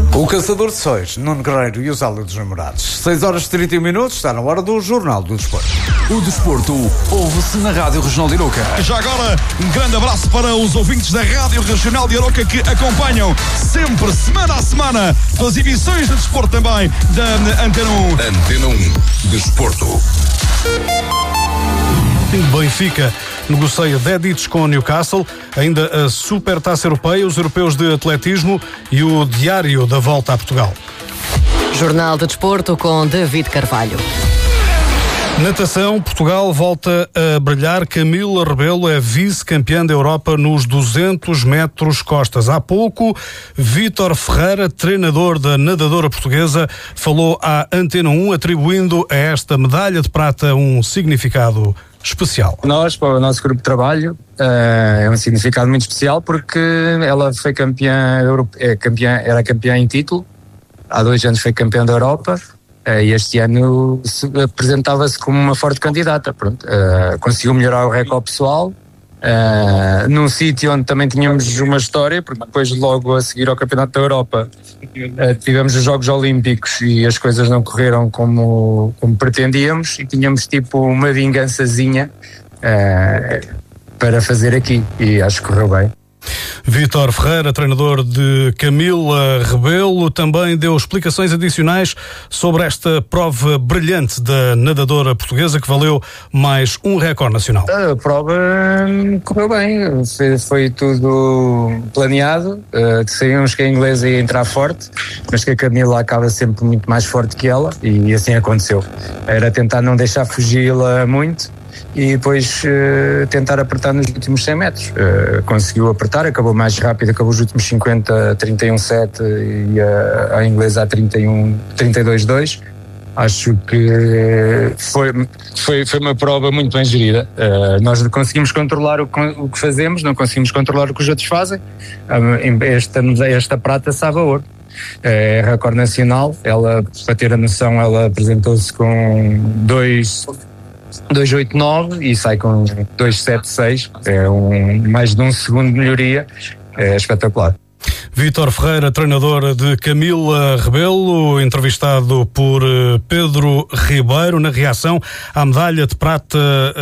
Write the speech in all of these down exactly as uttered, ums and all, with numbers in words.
O Caçador de Sóis, Nuno Guerreiro e os Áureos dos Namorados. seis horas e trinta minutos, está na hora do Jornal do Desporto. O desporto ouve-se na Rádio Regional de Arouca. Já agora, um grande abraço para os ouvintes da Rádio Regional de Arouca que acompanham sempre, semana a semana, as emissões de desporto também da Antena um. Antena um, Desporto. Benfica negocia Dedić com Newcastle, ainda a Supertaça Europeia, os europeus de atletismo e o diário da volta a Portugal. Jornal de Desporto com David Carvalho. Natação, Portugal volta a brilhar. Camila Rebelo é vice-campeã da Europa nos duzentos metros costas. Há pouco, Vítor Ferreira, treinador da nadadora portuguesa, falou à Antena um, atribuindo a esta medalha de prata um significado especial. Nós, para o nosso grupo de trabalho, é um significado muito especial porque ela foi campeã, é campeã, era campeã em título, há dois anos foi campeã da Europa e este ano apresentava-se como uma forte candidata. Pronto, conseguiu melhorar o recorde pessoal, Uh, num sítio onde também tínhamos uma história, porque depois logo a seguir ao Campeonato da Europa uh, tivemos os Jogos Olímpicos e as coisas não correram como, como pretendíamos e tínhamos tipo uma vingançazinha uh, para fazer aqui e acho que correu bem. Vítor Ferreira, treinador de Camila Rebelo, também deu explicações adicionais sobre esta prova brilhante da nadadora portuguesa que valeu mais um recorde nacional. A prova correu bem, foi, foi tudo planeado, uh, sabíamos que a inglesa ia entrar forte, mas que a Camila acaba sempre muito mais forte que ela e assim aconteceu. Era tentar não deixar fugi-la muito e depois uh, tentar apertar nos últimos cem metros. Uh, conseguiu apertar, acabou mais rápido, acabou os últimos cinquenta a trinta e um sete e a, a inglesa a trinta e um, trinta e dois dois. Acho que foi, foi, foi uma prova muito bem gerida. Uh, nós conseguimos controlar o, o que fazemos, não conseguimos controlar o que os outros fazem. Uh, esta, esta prata sabe a ouro. É recorde nacional. Ela, para ter a noção, ela apresentou-se com dois dois oito nove e sai com dois sete seis, é um, mais de um segundo de melhoria, é espetacular. Vítor Ferreira, treinador de Camila Rebelo, entrevistado por Pedro Ribeiro na reação à medalha de prata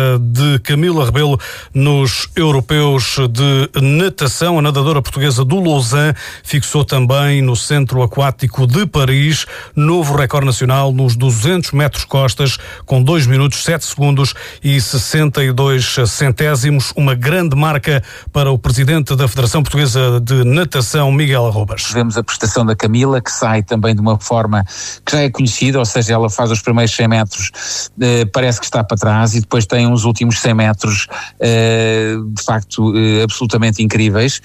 de Camila Rebelo nos europeus de natação. A nadadora portuguesa do Lausanne fixou também no Centro Aquático de Paris novo recorde nacional nos duzentos metros costas com dois minutos, sete segundos e sessenta e dois centésimos. Uma grande marca para o presidente da Federação Portuguesa de Natação, Miguel Arrobas. Vemos a prestação da Camila, que sai também de uma forma que já é conhecida, ou seja, ela faz os primeiros cem metros, eh, parece que está para trás e depois tem uns últimos cem metros eh, de facto eh, absolutamente incríveis.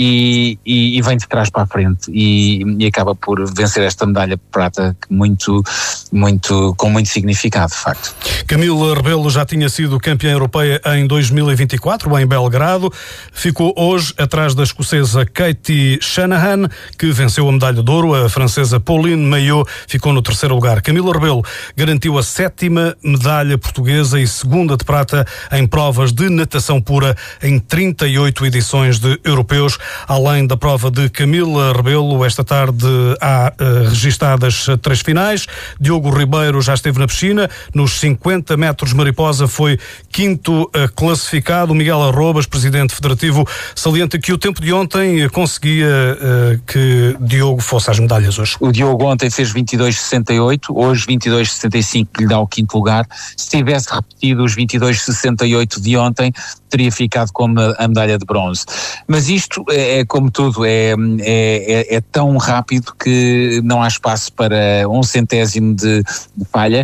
E, e, e vem de trás para a frente e, e acaba por vencer esta medalha de prata muito, muito, com muito significado, de facto. Camila Rebelo já tinha sido campeã europeia em dois mil e vinte e quatro, em Belgrado. Ficou hoje atrás da escocesa Katie Shanahan, que venceu a medalha de ouro. A francesa Pauline Maillot ficou no terceiro lugar. Camila Rebelo garantiu a sétima medalha portuguesa e segunda de prata em provas de natação pura em trinta e oito edições de europeus. Além da prova de Camila Rebelo, esta tarde há uh, registadas três finais. Diogo Ribeiro já esteve na piscina. Nos cinquenta metros mariposa foi quinto uh, classificado. Miguel Arrobas, presidente federativo, salienta que o tempo de ontem conseguia uh, que Diogo fosse às medalhas hoje. O Diogo ontem fez vinte e dois sessenta e oito, hoje vinte e dois sessenta e cinco, que lhe dá o quinto lugar. Se tivesse repetido os vinte e dois sessenta e oito de ontem, teria ficado com a medalha de bronze. Mas isto é, é como tudo, é, é, é tão rápido que não há espaço para um centésimo de, de falha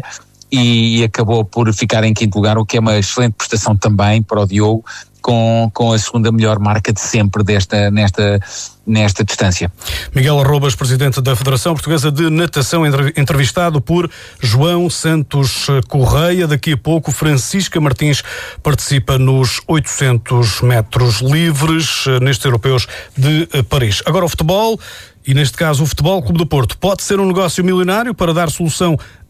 e acabou por ficar em quinto lugar, o que é uma excelente prestação também para o Diogo, com, com a segunda melhor marca de sempre desta, nesta, nesta distância. Miguel Arrobas, presidente da Federação Portuguesa de Natação, entrevistado por João Santos Correia. Daqui a pouco, Francisca Martins participa nos oitocentos metros livres nestes europeus de Paris. Agora o futebol, e neste caso o Futebol Clube do Porto, pode ser um negócio milionário para dar solução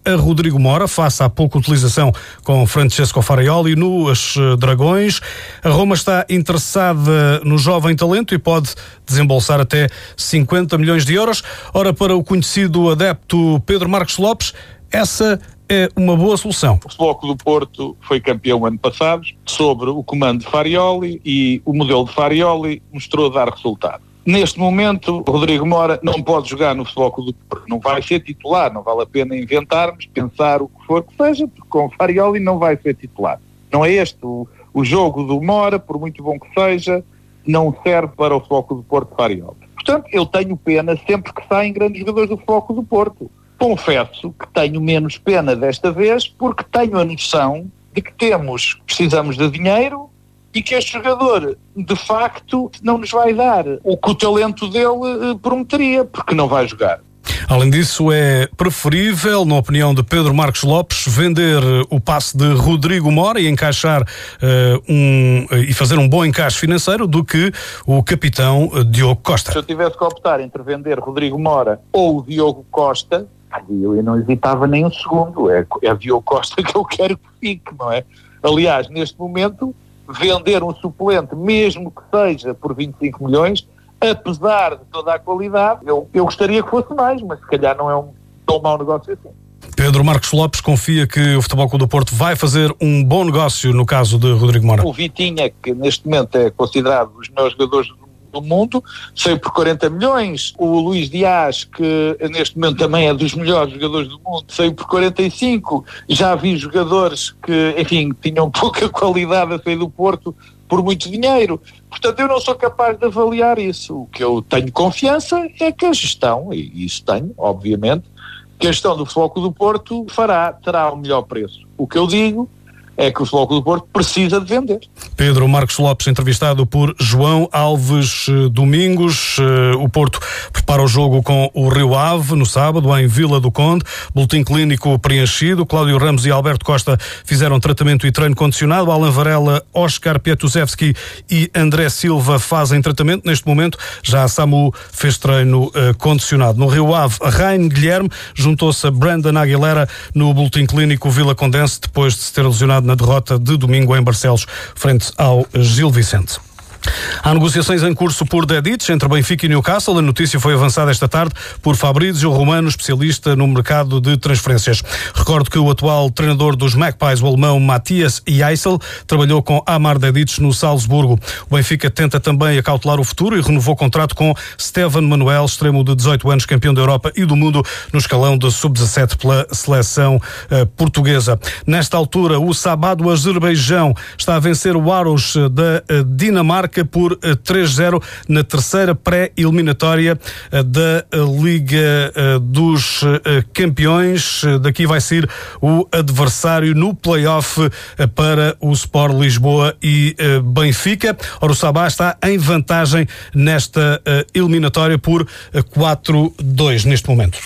a Rodrigo Mora, face à pouca utilização com Francesco Farioli nos Dragões. A Roma está interessada no jovem talento e pode desembolsar até cinquenta milhões de euros. Ora, para o conhecido adepto Pedro Marcos Lopes, essa é uma boa solução. O Futebol Clube do Porto foi campeão ano passado sobre o comando de Farioli e o modelo de Farioli mostrou dar resultado. Neste momento, Rodrigo Mora não pode jogar no Futebol Clube do Porto, não vai ser titular, não vale a pena inventarmos, pensar o que for que seja, porque com Farioli não vai ser titular. Não é este o, o jogo do Mora, por muito bom que seja, não serve para o Futebol Clube do Porto Farioli. Portanto, eu tenho pena sempre que saem grandes jogadores do Futebol Clube do Porto. Confesso que tenho menos pena desta vez, porque tenho a noção de que temos, precisamos de dinheiro, e que este jogador, de facto, não nos vai dar o que o talento dele prometeria, porque não vai jogar. Além disso, é preferível, na opinião de Pedro Marcos Lopes, vender o passe de Rodrigo Mora e encaixar uh, um, uh, e fazer um bom encaixe financeiro do que o capitão uh, Diogo Costa. Se eu tivesse que optar entre vender Rodrigo Mora ou o Diogo Costa, eu não hesitava nem um segundo. É, é Diogo Costa que eu quero que fique, não é? Aliás, neste momento, vender um suplente, mesmo que seja por vinte e cinco milhões, apesar de toda a qualidade, eu, eu gostaria que fosse mais, mas se calhar não é um tão mau negócio assim. Pedro Marcos Lopes confia que o Futebol Clube do Porto vai fazer um bom negócio no caso de Rodrigo Mora. O Vitinha, que neste momento é considerado um dos melhores jogadores do mundo, saiu por quarenta milhões. O Luís Dias, que neste momento também é dos melhores jogadores do mundo, saiu por quarenta e cinco. Já vi jogadores que, enfim, tinham pouca qualidade a sair do Porto por muito dinheiro. Portanto, eu não sou capaz de avaliar isso. O que eu tenho confiança é que a gestão, e isso tenho, obviamente, que a gestão do Futebol Clube do Porto fará, terá o melhor preço. O que eu digo é que o Futebol Clube do Porto precisa de vender. Pedro Marcos Lopes, entrevistado por João Alves Domingos. O Porto prepara o jogo com o Rio Ave no sábado em Vila do Conde. Boletim clínico preenchido. Cláudio Ramos e Alberto Costa fizeram tratamento e treino condicionado. Alan Varela, Oscar Pietuzewski e André Silva fazem tratamento. Neste momento, já Samu fez treino uh, condicionado. No Rio Ave, Raine Guilherme juntou-se a Brandon Aguilera no boletim clínico Vila Condense, depois de se ter lesionado na derrota de domingo em Barcelos, frente ao Gil Vicente. Há negociações em curso por Dedić entre Benfica e Newcastle. A notícia foi avançada esta tarde por Fabrício Romano, especialista no mercado de transferências. Recordo que o atual treinador dos Magpies, o alemão Matthias Eisel, trabalhou com Amar Dedić no Salzburgo. O Benfica tenta também acautelar o futuro e renovou o contrato com Stevan Manuel, extremo de dezoito anos, campeão da Europa e do mundo no escalão de sub dezassete pela seleção uh, portuguesa. Nesta altura, o Sabah do Azerbaijão está a vencer o Aros da uh, Dinamarca por três a zero na terceira pré-eliminatória da Liga dos Campeões. Daqui vai ser o adversário no play-off para o Sport Lisboa e Benfica. Ora, o Sabah está em vantagem nesta eliminatória por quatro a dois neste momento.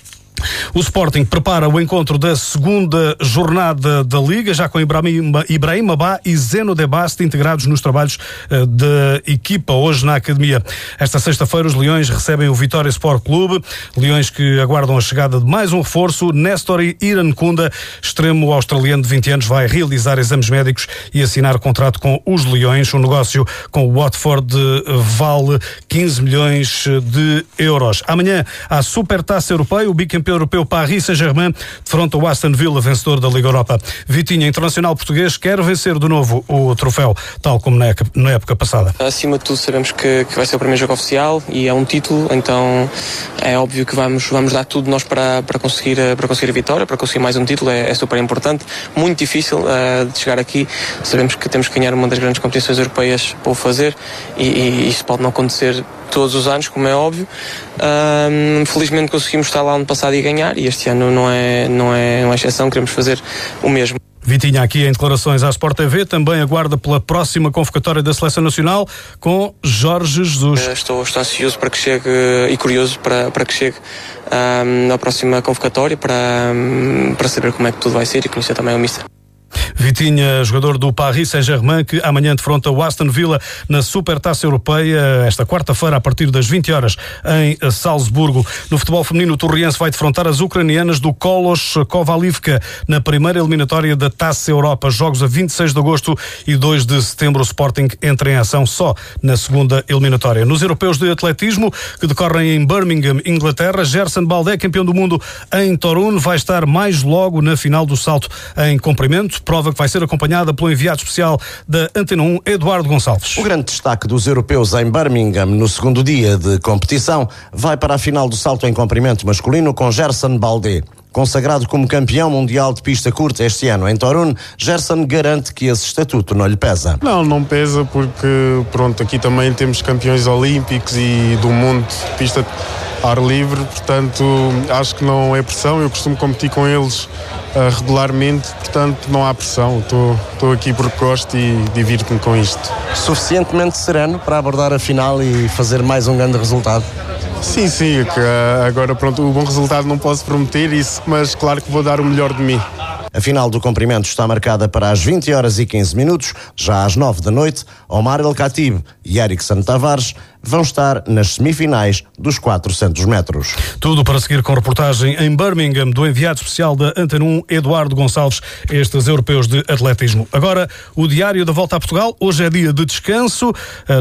O Sporting prepara o encontro da segunda jornada da Liga, já com Ibrahim, Ibrahim Abá e Zeno de Bast integrados nos trabalhos uh, da equipa hoje na Academia. Esta sexta-feira os Leões recebem o Vitória Sport Clube, Leões que aguardam a chegada de mais um reforço. Nestor Irankunda, extremo australiano de vinte anos, vai realizar exames médicos e assinar contrato com os Leões. O negócio com o Watford vale quinze milhões de euros. Amanhã, à Supertaça Europeia, o bicampeão europeu Paris Saint-Germain defronta o Aston Villa, vencedor da Liga Europa. Vitinha, internacional português, quer vencer de novo o troféu, tal como na época, na época passada. Acima de tudo, sabemos que, que vai ser o primeiro jogo oficial e é um título, então é óbvio que vamos, vamos dar tudo nós para, para, conseguir, para conseguir a vitória, para conseguir mais um título. É, é super importante, muito difícil uh, de chegar aqui. Sabemos que temos que ganhar uma das grandes competições europeias para o fazer e, e isso pode não acontecer todos os anos, como é óbvio. Uh, felizmente conseguimos estar lá ano passado e ganhar, e este ano não é, não é uma exceção, queremos fazer o mesmo. Vitinha aqui em declarações à Sport T V, também aguarda pela próxima convocatória da Seleção Nacional com Jorge Jesus. Estou, estou ansioso para que chegue e curioso para, para que chegue um, à próxima convocatória para, um, para saber como é que tudo vai ser e conhecer também o Mister. Vitinha, jogador do Paris Saint-Germain, que amanhã defronta o Aston Villa na Supertaça Europeia, esta quarta-feira, a partir das vinte horas, em Salzburgo. No futebol feminino, o Torriense vai defrontar as ucranianas do Kolos Kovalivka na primeira eliminatória da Taça Europa. Jogos a vinte e seis de agosto e dois de setembro. O Sporting entra em ação só na segunda eliminatória. Nos europeus de atletismo, que decorrem em Birmingham, Inglaterra, Gerson Baldé, campeão do mundo em Torun, vai estar mais logo na final do salto em comprimento, prova que vai ser acompanhada pelo enviado especial da Antena um, Eduardo Gonçalves. O grande destaque dos europeus em Birmingham no segundo dia de competição vai para a final do salto em comprimento masculino com Gerson Baldé. Consagrado como campeão mundial de pista curta este ano em Torun, Gerson garante que esse estatuto não lhe pesa. Não, não pesa porque, pronto, aqui também temos campeões olímpicos e do mundo de pista ar livre, portanto, acho que não é pressão. Eu costumo competir com eles uh, regularmente, portanto, não há pressão. Estou aqui porque gosto e divirto-me com isto. Suficientemente sereno para abordar a final e fazer mais um grande resultado? Sim, sim, que, uh, agora pronto, o bom resultado não posso prometer isso, mas claro que vou dar o melhor de mim. A final do comprimento está marcada para as vinte horas e quinze minutos. Já às nove da noite, Omar El Khatib e Erickson Tavares vão estar nas semifinais dos quatrocentos metros. Tudo para seguir com reportagem em Birmingham do enviado especial da Antena um, Eduardo Gonçalves, estes europeus de atletismo. Agora, o diário da volta a Portugal. Hoje é dia de descanso.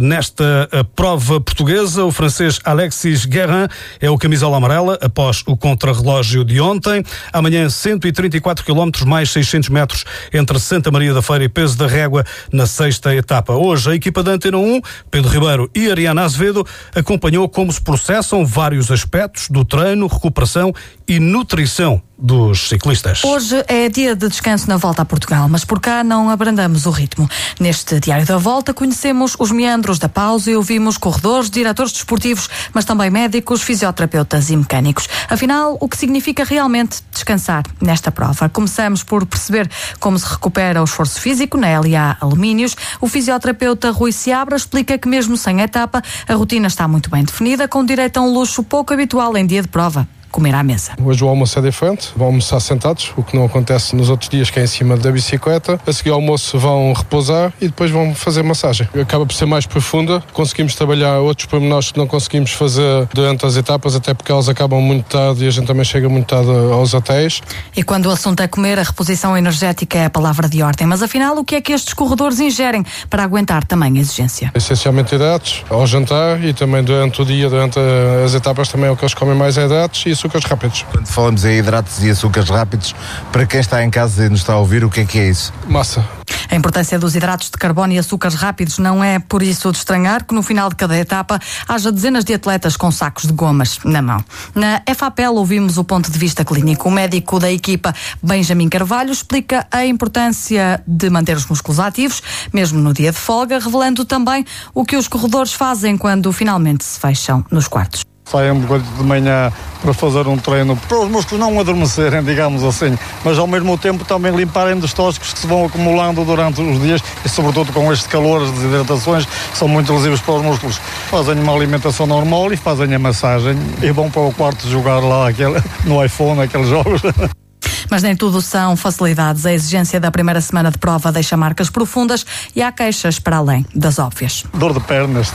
Nesta prova portuguesa, o francês Alexis Guérin é o camisola amarela após o contrarrelógio de ontem. Amanhã, cento e trinta e quatro quilómetros mais seiscentos metros entre Santa Maria da Feira e Peso da Régua na sexta etapa. Hoje, a equipa da Antena um, Pedro Ribeiro e Ariana Azevedo, acompanhou como se processam vários aspectos do treino, recuperação e nutrição dos ciclistas. Hoje é dia de descanso na volta a Portugal, mas por cá não abrandamos o ritmo. Neste Diário da Volta conhecemos os meandros da pausa e ouvimos corredores, diretores desportivos, mas também médicos, fisioterapeutas e mecânicos. Afinal, o que significa realmente descansar nesta prova? Começamos por perceber como se recupera o esforço físico na L A Alumínios. O fisioterapeuta Rui Seabra explica que mesmo sem etapa, a rotina está muito bem definida, com direito a um luxo pouco habitual em dia de prova: comer à mesa. Hoje o almoço é diferente, vão almoçar sentados, o que não acontece nos outros dias, que é em cima da bicicleta. A seguir ao almoço vão repousar e depois vão fazer massagem. Acaba por ser mais profunda, conseguimos trabalhar outros pormenores que não conseguimos fazer durante as etapas, até porque elas acabam muito tarde e a gente também chega muito tarde aos hotéis. E quando o assunto é comer, a reposição energética é a palavra de ordem. Mas afinal, o que é que estes corredores ingerem para aguentar também a exigência? Essencialmente hidratos, ao jantar e também durante o dia, durante as etapas também é o que eles comem mais é hidratos e açúcares rápidos. Quando falamos em hidratos e açúcares rápidos, para quem está em casa e nos está a ouvir, o que é que é isso? Massa. A importância dos hidratos de carbono e açúcares rápidos não é por isso de estranhar que no final de cada etapa haja dezenas de atletas com sacos de gomas na mão. Na F A P E L ouvimos o ponto de vista clínico. O médico da equipa, Benjamin Carvalho, explica a importância de manter os músculos ativos, mesmo no dia de folga, revelando também o que os corredores fazem quando finalmente se fecham nos quartos. Saem de manhã para fazer um treino, para os músculos não adormecerem, digamos assim, mas ao mesmo tempo também limparem dos tóxicos que se vão acumulando durante os dias e sobretudo com este calor, as desidratações são muito lesivos para os músculos. Fazem uma alimentação normal e fazem a massagem e vão para o quarto jogar lá aquele, no iPhone, aqueles jogos. Mas nem tudo são facilidades. A exigência da primeira semana de prova deixa marcas profundas e há queixas para além das óbvias. Dor de pernas,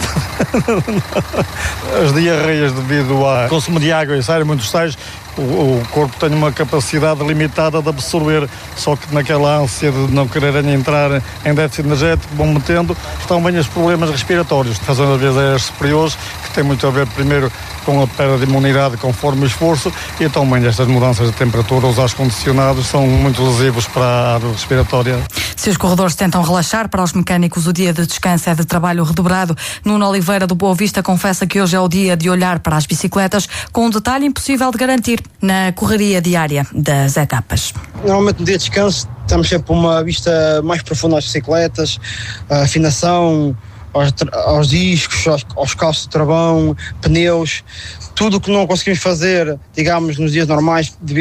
as diarreias devido ao consumo de água e saem muitos sais. O, o corpo tem uma capacidade limitada de absorver, só que naquela ânsia de não quererem entrar em déficit energético, vão metendo, estão bem os problemas respiratórios, fazendo às vezes as superiores, que tem muito a ver primeiro com a perda de imunidade conforme o esforço, e também estas mudanças de temperatura, os ar-condicionados são muito lesivos para a área respiratória. Se os corredores tentam relaxar, para os mecânicos o dia de descanso é de trabalho redobrado. Nuno Oliveira do Boa Vista confessa que hoje é o dia de olhar para as bicicletas com um detalhe impossível de garantir na correria diária das etapas. Normalmente no dia de descanso temos sempre uma vista mais profunda às bicicletas, a afinação, aos, aos discos, aos, aos calços de travão, pneus, tudo o que não conseguimos fazer, digamos, nos dias normais devido